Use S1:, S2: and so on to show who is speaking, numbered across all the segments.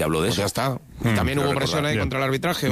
S1: habló de eso.
S2: Ya está. Y también hubo presión ahí contra el arbitraje.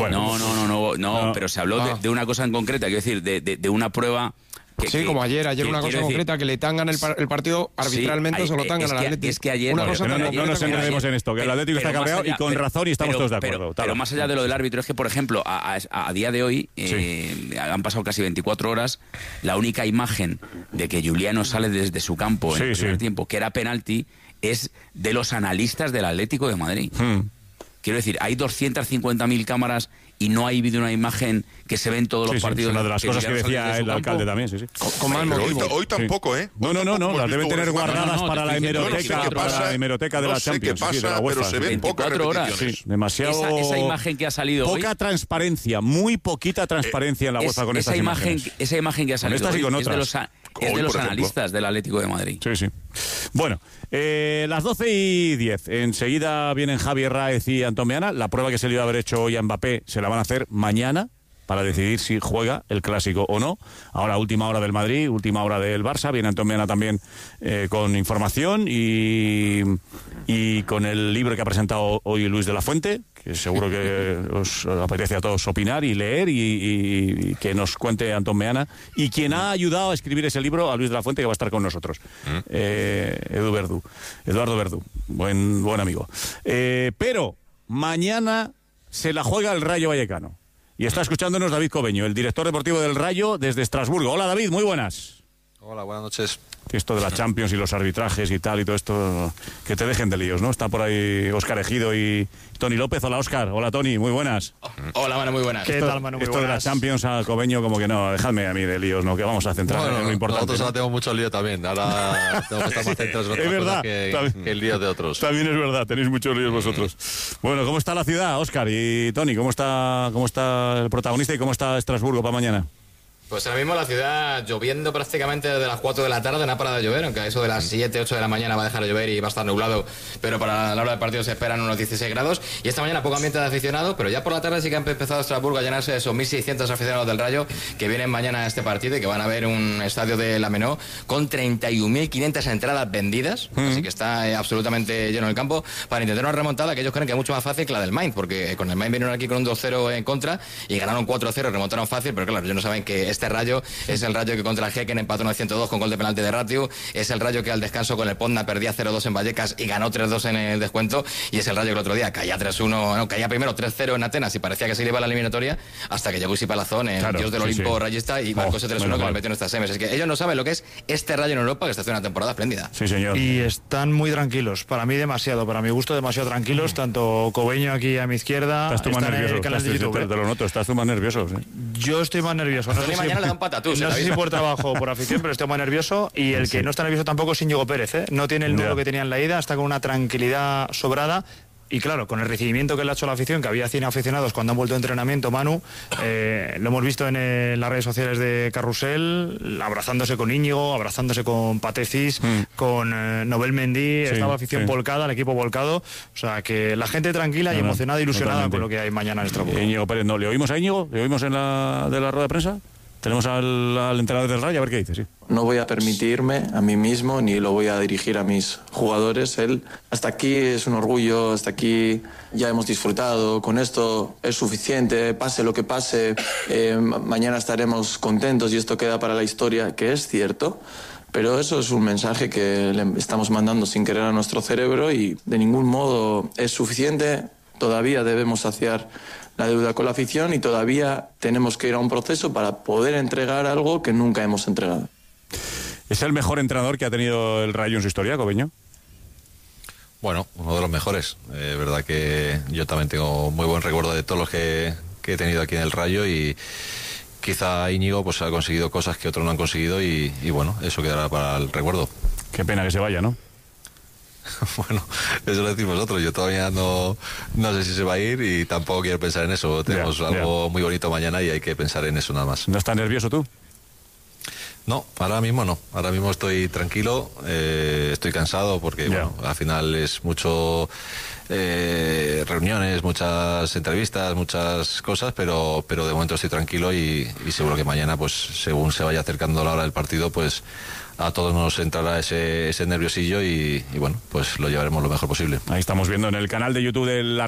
S1: No, pero se habló de una cosa en concreta, quiero decir, de una prueba...
S2: como ayer una cosa concreta, que le tangan el partido arbitralmente, se lo tangan al Atlético.
S1: Es que ayer...
S3: No nos enredemos en esto, que el Atlético está cabreado y con razón y estamos todos de acuerdo.
S1: Pero más allá de lo del árbitro, es que, por ejemplo, a día de hoy, han pasado casi 24 horas, la única imagen de que Giuliano sale desde su campo en el primer tiempo, que era penalti, es de los analistas del Atlético de Madrid. Quiero decir, hay 250.000 cámaras y no hay vídeo, una imagen que se ve en todos los partidos.
S3: Una de las cosas que decía el alcalde también,
S4: Con mal motivo. Hoy tampoco, ¿eh?
S3: No, las deben tener guardadas para la hemeroteca de la Champions.
S4: De la UEFA, pero se ven pocas repeticiones.
S3: Demasiado...
S1: Esa imagen que ha salido hoy...
S3: Poca transparencia, muy poquita transparencia en la UEFA con estas imágenes.
S1: Esa imagen que ha salido
S3: hoy
S1: es de los analistas del Atlético de Madrid.
S3: Sí. Bueno, las 12:10. Enseguida vienen Javier Ráez y Antón Meana. La prueba que se le iba a haber hecho hoy a Mbappé se la van a hacer mañana para decidir si juega el Clásico o no. Ahora última hora del Madrid, última hora del Barça. Viene Antón Meana también con información y con el libro que ha presentado hoy Luis de la Fuente, que seguro que os apetece a todos opinar y leer y que nos cuente Antón Meana. Y quien ha ayudado a escribir ese libro, a Luis de la Fuente, que va a estar con nosotros. Eduardo Verdú, buen amigo. Pero mañana se la juega el Rayo Vallecano. Y está escuchándonos David Cobeño, el director deportivo del Rayo desde Estrasburgo. Hola David, muy buenas.
S5: Hola, buenas noches.
S3: Esto de la Champions y los arbitrajes y tal y todo esto, que te dejen de líos, ¿no? Está por ahí Óscar Ejido y Tony López. Hola Óscar, hola Tony, muy buenas.
S6: Hola Manu, muy buenas.
S3: ¿Qué tal, Manu? Muy buenas. De la Champions a Cobeño, como que no, dejadme a mí de líos, ¿no? Que vamos a centrar en lo importante.
S5: Nosotros ahora tenemos mucho lío también, ahora tenemos que estar más centrados en otras cosas que el lío de otros.
S3: También es verdad, tenéis muchos líos vosotros. Bueno, ¿cómo está la ciudad, Óscar y Tony? ¿Cómo está el protagonista y cómo está Estrasburgo para mañana?
S6: Pues ahora mismo la ciudad lloviendo prácticamente desde las 4 de la tarde, no ha parado de llover, aunque a eso de las 7, 8 de la mañana va a dejar de llover y va a estar nublado, pero para la hora del partido se esperan unos 16 grados. Y esta mañana poco ambiente de aficionados, pero ya por la tarde sí que ha empezado Estrasburgo a llenarse de esos 1.600 aficionados del Rayo que vienen mañana a este partido y que van a ver un estadio de la Menó con 31.500 entradas vendidas, así que está absolutamente lleno el campo para intentar una remontada que ellos creen que es mucho más fácil que la del Mainz, porque con el Mainz vinieron aquí con un 2-0 en contra y ganaron 4-0, remontaron fácil, pero claro, ellos no saben que este Rayo es el Rayo que contra el Häcken empató 902 con gol de penalti de Ratiu, es el Rayo que al descanso con el Podna perdía 0-2 en Vallecas y ganó 3-2 en el descuento, y es el Rayo que el otro día caía 3-1, caía primero 3-0 en Atenas y parecía que se le iba a la eliminatoria hasta que llegó Isi Palazón, el dios del Olimpo rayista, y marcó ese 3-1 que le metió en estas semis. Es que ellos no saben lo que es este Rayo en Europa, que está haciendo una temporada espléndida.
S3: Sí, señor.
S7: Y están muy tranquilos, para mí demasiado, para mi gusto demasiado tranquilos, tanto Cobeño aquí a mi izquierda.
S3: Estás tú más nervioso, te lo noto, estás tú más nervioso. ¿Sí?
S7: Yo estoy más nervioso.
S6: No sé mañana le dan patatús.
S7: No sé si por trabajo o por afición, pero estoy más nervioso. Y el que no está nervioso tampoco es Íñigo Pérez, ¿eh? No tiene el nudo que tenía en la ida, está con una tranquilidad sobrada. Y claro, con el recibimiento que le ha hecho la afición, que había 100 aficionados cuando han vuelto a entrenamiento, Manu, lo hemos visto en las redes sociales de Carrusel, abrazándose con Íñigo, abrazándose con Patecis, con Nobel Mendy, estaba la afición volcada, el equipo volcado, o sea que la gente tranquila y emocionada, ilusionada con lo que hay mañana en Estrasburgo.
S3: Íñigo Pérez, ¿no? ¿Le oímos a Íñigo? ¿Le oímos de la rueda de prensa? Tenemos al entrenador del Rayo, a ver qué dice, sí.
S8: No voy a permitirme a mí mismo, ni lo voy a dirigir a mis jugadores. Hasta aquí es un orgullo, hasta aquí ya hemos disfrutado, con esto es suficiente, pase lo que pase, mañana estaremos contentos y esto queda para la historia, que es cierto. Pero eso es un mensaje que le estamos mandando sin querer a nuestro cerebro y de ningún modo es suficiente. Todavía debemos saciar la deuda con la afición y todavía tenemos que ir a un proceso para poder entregar algo que nunca hemos entregado.
S3: ¿Es el mejor entrenador que ha tenido el Rayo en su historia, Cobeño?
S5: Bueno, uno de los mejores. Verdad que yo también tengo muy buen recuerdo de todos los que he tenido aquí en el Rayo y quizá Íñigo pues ha conseguido cosas que otros no han conseguido y bueno, eso quedará para el recuerdo.
S3: Qué pena que se vaya, ¿no?
S5: Bueno, eso lo decimos nosotros. Yo todavía no sé si se va a ir y tampoco quiero pensar en eso. Tenemos algo muy bonito mañana y hay que pensar en eso nada más.
S3: ¿No estás nervioso tú?
S5: No, ahora mismo no. Ahora mismo estoy tranquilo, estoy cansado porque bueno, al final es mucho reuniones reuniones, muchas entrevistas, muchas cosas, pero de momento estoy tranquilo y seguro que mañana, pues según se vaya acercando la hora del partido, pues a todos nos entrará ese nerviosillo y bueno, pues lo llevaremos lo mejor posible.
S3: Ahí estamos viendo en el canal de YouTube del